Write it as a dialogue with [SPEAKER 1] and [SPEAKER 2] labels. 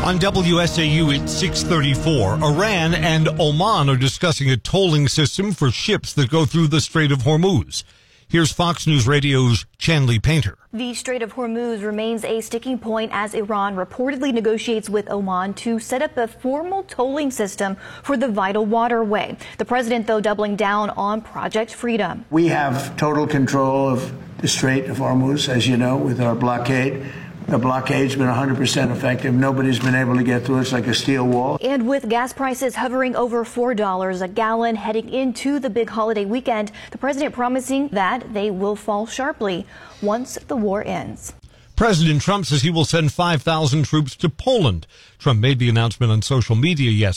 [SPEAKER 1] On WSAU at 6:34, Iran and Oman are discussing a tolling system for ships that go through the Strait of Hormuz. Here's Fox News Radio's Chanley Painter.
[SPEAKER 2] The Strait of Hormuz remains a sticking point as Iran reportedly negotiates with Oman to set up a formal tolling system for the vital waterway. The president, though, doubling down on Project Freedom.
[SPEAKER 3] We have total control of the Strait of Hormuz, as you know, with our blockade. The blockade's been 100% effective. Nobody's been able to get through. It's like a steel wall.
[SPEAKER 2] And with gas prices hovering over $4 a gallon heading into the big holiday weekend, the president promising that they will fall sharply once the war ends.
[SPEAKER 1] President Trump says he will send 5,000 troops to Poland. Trump made the announcement on social media yesterday.